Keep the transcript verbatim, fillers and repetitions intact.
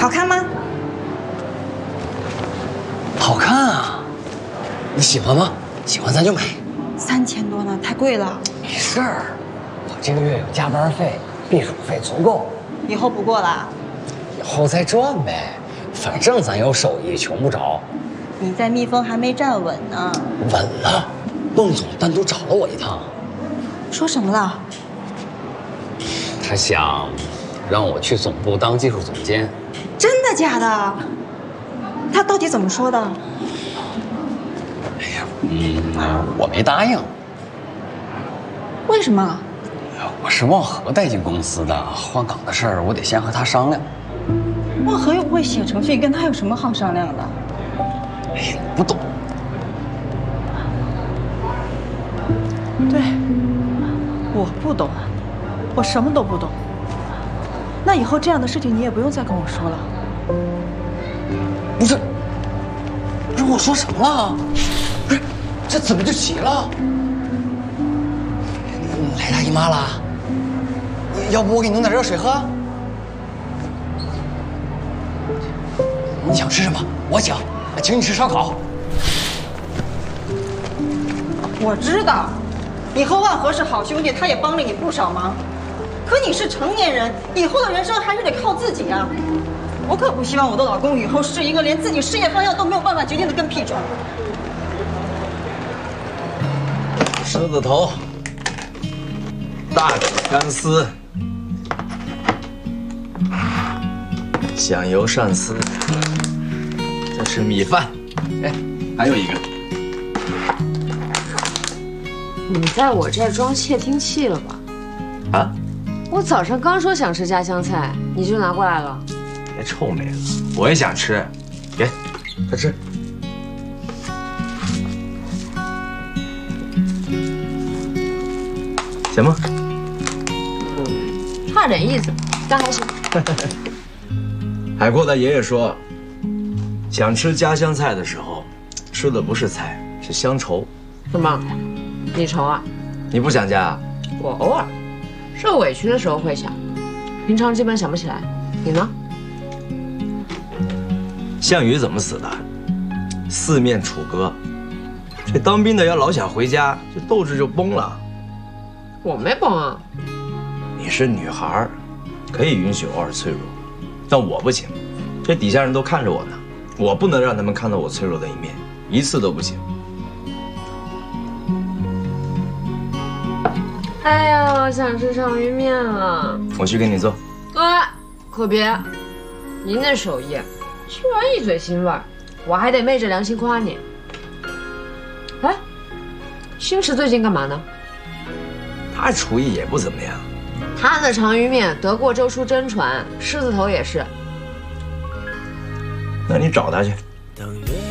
好看吗？ 好看啊！你喜欢吗？喜欢咱就买。 三千多呢，太贵了。 没事儿，我这个月有加班费，避暑费足够。 以后不过了。 以后再赚呗，反正咱有手艺，穷不着。 你在蜜蜂还没站稳呢。 稳了，孟总单独找了我一趟。 说什么了？ 他想让我去总部当技术总监。 真的假的？他到底怎么说的？ 哎呀，嗯，我没答应。 为什么？ 我是望和带进公司的，换岗的事儿我得先和他商量。 望和又不会写程序，跟他有什么好商量的？ 哎呀，你不懂。 对，我不懂，我什么都不懂。那以后这样的事情你也不用再跟我说了。 不是，不是我说什么了？不是，这怎么就急了？你来大姨妈了？要不我给你弄点热水喝？你想吃什么？我请，请你吃烧烤。 我知道，你和万和是好兄弟，他也帮了你不少忙。可你是成年人，以后的人生还是得靠自己啊！我可不希望我的老公以后是一个连自己事业方向都没有办法决定的跟屁虫。 狮子头、大煮干丝、香油鳝丝，这是米饭。哎，还有一个。 你在我这儿装窃听器了吧？ 啊？ 我早上刚说想吃家乡菜，你就拿过来了。 别臭美了，我也想吃，给，快吃。行吗？ 嗯，差点意思，但还行。 海阔他爷爷说，想吃家乡菜的时候，吃的不是菜，是乡愁。 什么？你愁啊？ 你不想家啊？ 我偶尔，受委屈的时候会想，平常基本想不起来。你呢？ 项羽怎么死的？四面楚歌。这当兵的要老想回家，这斗志就崩了。 我没崩啊。 你是女孩，可以允许偶尔脆弱，但我不行。这底下人都看着我呢，我不能让他们看到我脆弱的一面，一次都不行。 哎呀，我想吃长鱼面了。 我去给你做。 哎，可别，您那手艺，吃完一嘴腥味儿，我还得昧着良心夸你。哎，星驰最近干嘛呢？ 他厨艺也不怎么样。 他的长鱼面得过周叔真传，狮子头也是。 那你找他去。